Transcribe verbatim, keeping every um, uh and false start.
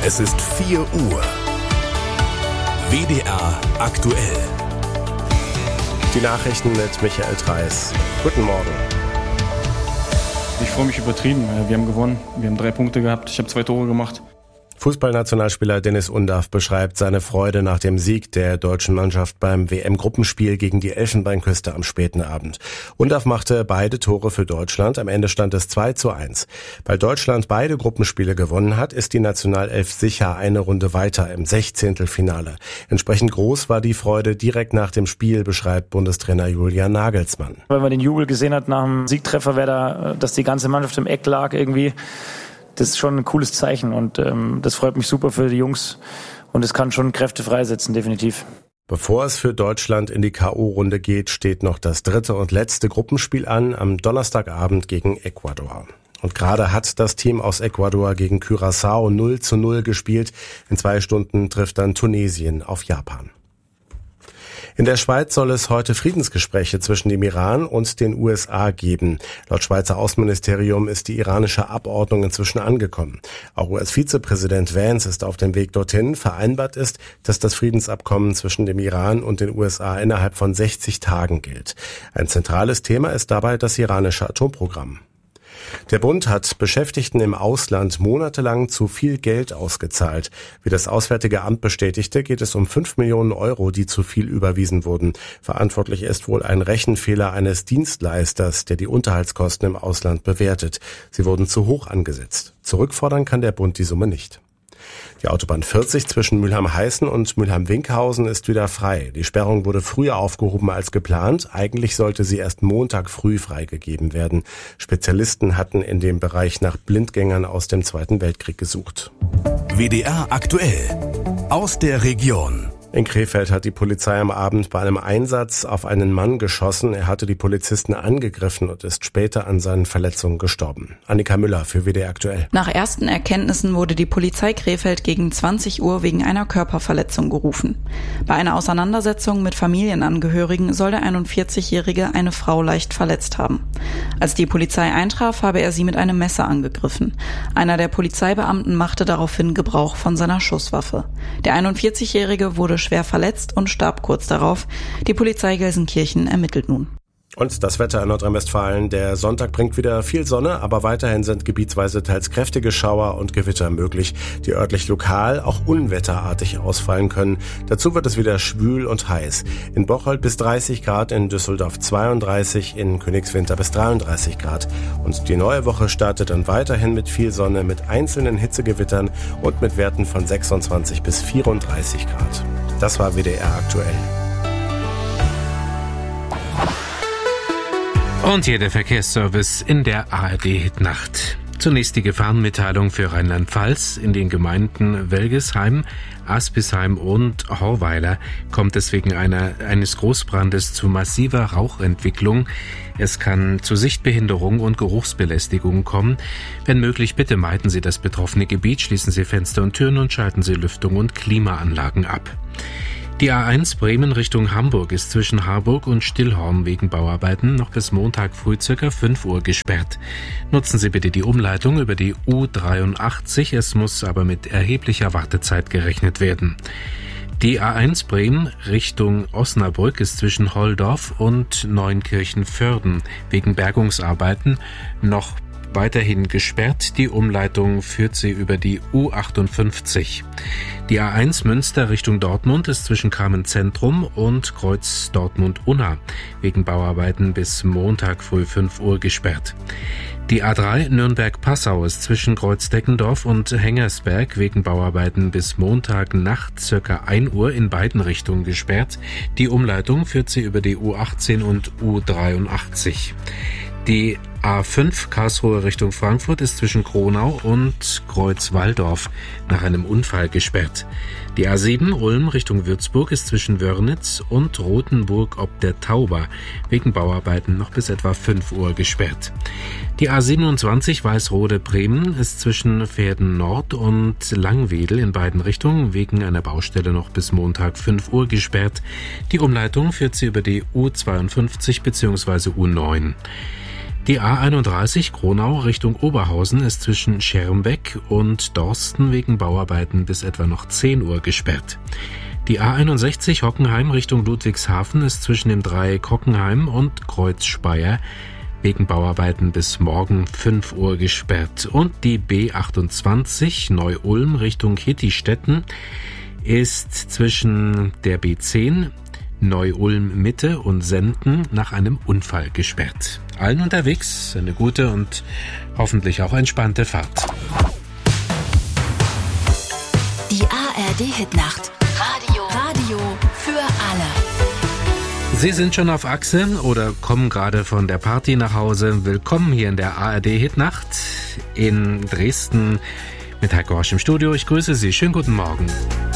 Es ist vier Uhr. W D R aktuell. Die Nachrichten mit Michael Treis. Guten Morgen. Ich freue mich übertrieben. Wir haben gewonnen. Wir haben drei Punkte gehabt. Ich habe zwei Tore gemacht. Fußballnationalspieler Dennis Undav beschreibt seine Freude nach dem Sieg der deutschen Mannschaft beim W M-Gruppenspiel gegen die Elfenbeinküste am späten Abend. Undav machte beide Tore für Deutschland. Am Ende stand es zwei zu eins. Weil Deutschland beide Gruppenspiele gewonnen hat, ist die Nationalelf sicher eine Runde weiter im Sechzehntelfinale. Entsprechend groß war die Freude direkt nach dem Spiel, beschreibt Bundestrainer Julian Nagelsmann. Wenn man den Jubel gesehen hat nach dem Siegtreffer, wer da, dass die ganze Mannschaft im Eck lag irgendwie, das ist schon ein cooles Zeichen und ähm, das freut mich super für die Jungs und es kann schon Kräfte freisetzen, definitiv. Bevor es für Deutschland in die K O-Runde geht, steht noch das dritte und letzte Gruppenspiel an, am Donnerstagabend gegen Ecuador. Und gerade hat das Team aus Ecuador gegen Curaçao null zu null gespielt. In zwei Stunden trifft dann Tunesien auf Japan. In der Schweiz soll es heute Friedensgespräche zwischen dem Iran und den U S A geben. Laut Schweizer Außenministerium ist die iranische Abordnung inzwischen angekommen. Auch U S-Vizepräsident Vance ist auf dem Weg dorthin. Vereinbart ist, dass das Friedensabkommen zwischen dem Iran und den U S A innerhalb von sechzig Tagen gilt. Ein zentrales Thema ist dabei das iranische Atomprogramm. Der Bund hat Beschäftigten im Ausland monatelang zu viel Geld ausgezahlt. Wie das Auswärtige Amt bestätigte, geht es um fünf Millionen Euro, die zu viel überwiesen wurden. Verantwortlich ist wohl ein Rechenfehler eines Dienstleisters, der die Unterhaltskosten im Ausland bewertet. Sie wurden zu hoch angesetzt. Zurückfordern kann der Bund die Summe nicht. Die Autobahn vierzig zwischen Mülheim-Heißen und Mülheim-Winkhausen ist wieder frei. Die Sperrung wurde früher aufgehoben als geplant. Eigentlich sollte sie erst Montag früh freigegeben werden. Spezialisten hatten in dem Bereich nach Blindgängern aus dem Zweiten Weltkrieg gesucht. W D R aktuell. Aus der Region. In Krefeld hat die Polizei am Abend bei einem Einsatz auf einen Mann geschossen. Er hatte die Polizisten angegriffen und ist später an seinen Verletzungen gestorben. Annika Müller für W D R aktuell. Nach ersten Erkenntnissen wurde die Polizei Krefeld gegen zwanzig Uhr wegen einer Körperverletzung gerufen. Bei einer Auseinandersetzung mit Familienangehörigen soll der einundvierzigjährige eine Frau leicht verletzt haben. Als die Polizei eintraf, habe er sie mit einem Messer angegriffen. Einer der Polizeibeamten machte daraufhin Gebrauch von seiner Schusswaffe. Der einundvierzigjährige wurde schwer verletzt und starb kurz darauf. Die Polizei Gelsenkirchen ermittelt nun. Und das Wetter in Nordrhein-Westfalen. Der Sonntag bringt wieder viel Sonne, aber weiterhin sind gebietsweise teils kräftige Schauer und Gewitter möglich, die örtlich lokal auch unwetterartig ausfallen können. Dazu wird es wieder schwül und heiß. In Bocholt bis dreißig Grad, in Düsseldorf zweiunddreißig, in Königswinter bis dreiunddreißig Grad. Und die neue Woche startet dann weiterhin mit viel Sonne, mit einzelnen Hitzegewittern und mit Werten von sechsundzwanzig bis vierunddreißig Grad. Das war W D R aktuell. Und hier der Verkehrsservice in der A R D-Hitnacht. Zunächst die Gefahrenmitteilung für Rheinland-Pfalz. In den Gemeinden Welgesheim, Aspisheim und Horweiler kommt es wegen einer, eines Großbrandes zu massiver Rauchentwicklung. Es kann zu Sichtbehinderung und Geruchsbelästigung kommen. Wenn möglich, bitte meiden Sie das betroffene Gebiet, schließen Sie Fenster und Türen und schalten Sie Lüftung und Klimaanlagen ab. Die A eins Bremen Richtung Hamburg ist zwischen Harburg und Stillhorn wegen Bauarbeiten noch bis Montag früh ca. fünf Uhr gesperrt. Nutzen Sie bitte die Umleitung über die U dreiundachtzig, es muss aber mit erheblicher Wartezeit gerechnet werden. Die A eins Bremen Richtung Osnabrück ist zwischen Holdorf und Neunkirchen-Vörden wegen Bergungsarbeiten noch weiterhin gesperrt. Die Umleitung führt sie über die U achtundfünfzig. Die A eins Münster Richtung Dortmund ist zwischen Kamenz-Zentrum und Kreuz Dortmund-Unna wegen Bauarbeiten bis Montag früh fünf Uhr gesperrt. Die A drei Nürnberg-Passau ist zwischen Kreuz-Deckendorf und Hengersberg wegen Bauarbeiten bis Montag Nacht ca. ein Uhr in beiden Richtungen gesperrt. Die Umleitung führt sie über die U achtzehn und U dreiundachtzig. Die A fünf Karlsruhe Richtung Frankfurt ist zwischen Kronau und Kreuz-Walldorf nach einem Unfall gesperrt. Die A sieben Ulm Richtung Würzburg ist zwischen Wörnitz und Rothenburg ob der Tauber wegen Bauarbeiten noch bis etwa fünf Uhr gesperrt. Die A siebenundzwanzig Weißrode-Bremen ist zwischen Verden Nord und Langwedel in beiden Richtungen wegen einer Baustelle noch bis Montag fünf Uhr gesperrt. Die Umleitung führt sie über die U zweiundfünfzig bzw. U neun. Die A einunddreißig Gronau Richtung Oberhausen ist zwischen Schermbeck und Dorsten wegen Bauarbeiten bis etwa noch zehn Uhr gesperrt. Die A einundsechzig Hockenheim Richtung Ludwigshafen ist zwischen dem Dreieck Hockenheim und Kreuz Speyer wegen Bauarbeiten bis morgen fünf Uhr gesperrt. Und die B achtundzwanzig Neu-Ulm Richtung Hittistetten ist zwischen der B zehn Neu-Ulm Mitte und Senden nach einem Unfall gesperrt. Allen unterwegs eine gute und hoffentlich auch entspannte Fahrt. Die A R D-Hitnacht. Radio. Radio für alle. Sie sind schon auf Achse oder kommen gerade von der Party nach Hause. Willkommen hier in der A R D-Hitnacht in Dresden mit Heiko Horsch im Studio. Ich grüße Sie. Schönen guten Morgen.